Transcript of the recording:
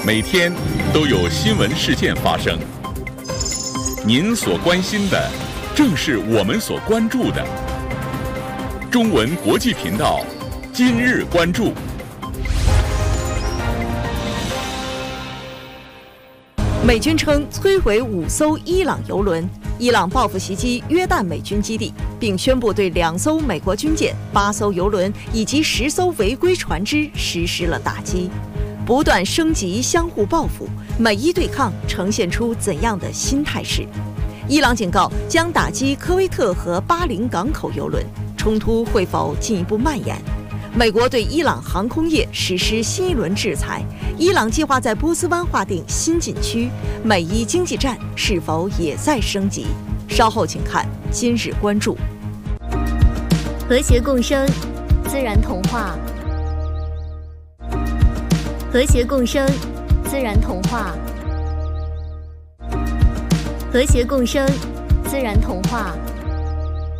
每天都有新闻事件发生。您所关心的，正是我们所关注的。中文国际频道，今日关注。 美军称摧毁5艘伊朗油轮，伊朗报复袭击约旦美军基地，并宣布对2艘美国军舰、8艘油轮以及10艘违规船只实施了打击，不断升级相互报复，美伊对抗呈现出怎样的新态势？伊朗警告将打击科威特和巴林港口油轮，冲突会否进一步蔓延？美国对伊朗航空业实施新一轮制裁，伊朗计划在波斯湾划定新禁区，美伊经济战是否也在升级？稍后请看今日关注。 和谐共生，自然童话。和谐共生，自然童话。和谐共生，自然童话。